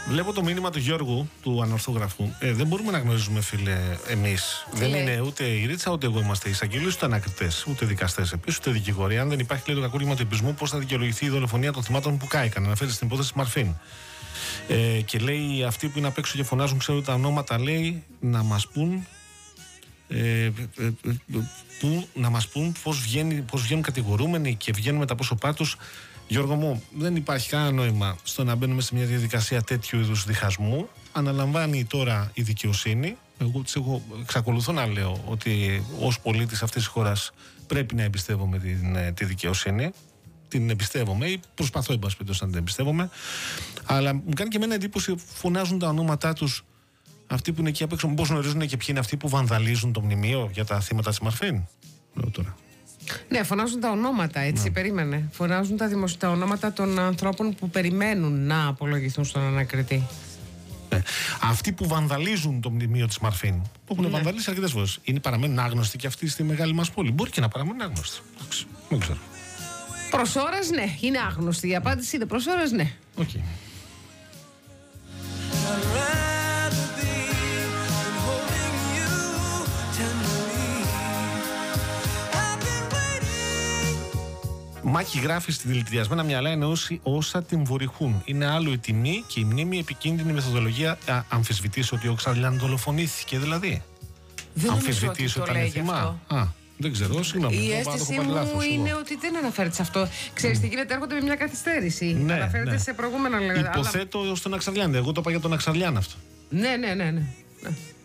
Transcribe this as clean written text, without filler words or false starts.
Βλέπω το μήνυμα του Γιώργου, του ανορθόγραφου. Δεν μπορούμε να γνωρίζουμε, φίλε, εμείς. Δεν είναι ούτε η Ρίτσα ούτε εγώ είμαστε εισαγγελείς, ούτε ανακριτές, ούτε δικαστές επίσης, ούτε δικηγόροι. Αν δεν υπάρχει, λέει, το κακούργημα του επισμού, πώς θα δικαιολογηθεί η δολοφονία των θυμάτων που κάηκαν? Αναφέρεται στην υπόθεση Μαρφίν. Και λέει, αυτοί που είναι απ' έξω και φωνάζουν, ξέρουν τα ονόματα, λέει, να μας πούν. Να μας πούν πώς βγαίνουν κατηγορούμενοι και βγαίνουν με τα πρόσωπά τους. Γιώργο μου, δεν υπάρχει κανένα νόημα στο να μπαίνουμε σε μια διαδικασία τέτοιου είδους διχασμού. Αναλαμβάνει τώρα η δικαιοσύνη. Εγώ εξακολουθώ να λέω ότι ως πολίτης αυτής της χώρας πρέπει να εμπιστεύομαι τη δικαιοσύνη. Την εμπιστεύομαι ή προσπαθώ, εν πάση περιπτώσει, να την εμπιστεύομαι. Αλλά μου κάνει και εμένα εντύπωση, φωνάζουν τα ονόματά τους αυτοί που είναι εκεί απ' έξω. Μήπως γνωρίζουν και ποιοι είναι αυτοί που βανδαλίζουν το μνημείο για τα θύματα της Μαρφίν? Λέω τώρα. Ναι, φωνάζουν τα ονόματα, έτσι, ναι. Περίμενε. Φωνάζουν τα ονόματα των ανθρώπων που περιμένουν να απολογηθούν στον ανακριτή. Ναι. Αυτοί που βανδαλίζουν το μνημείο της Μαρφίν, που έχουν βανδαλίσει αρκετές φορές, παραμένουν άγνωστοι και αυτοί στη μεγάλη μας πόλη? Μπορεί και να παραμένουν άγνωστοι. Δεν ξέρω. Προς ώρας, ναι, είναι άγνωστοι. Η απάντηση είναι προς ώρας, ναι. Okay. Μάκη γράφει στη δηλητηριασμένα μυαλά είναι όσα την βορυχούν. Είναι άλλο η τιμή και η μνήμη, επικίνδυνη μεθοδολογία. Αμφισβητήσει ότι ο Ξαρλιάν δολοφονήθηκε, δηλαδή. Δεν αμφισβητήσει ότι ήταν θύμα. Δεν ξέρω, συγγνώμη. Η αίσθηση μου είναι ότι δεν αναφέρεται σε αυτό. Ξέρεις τι γίνεται, έρχονται με μια καθυστέρηση. Ναι, αναφέρεται σε προηγούμενα λέγοντα. Υποθέτω στον Αξαρλιάν. Εγώ το είπα για τον Αξαρλιάν αυτό. Ναι.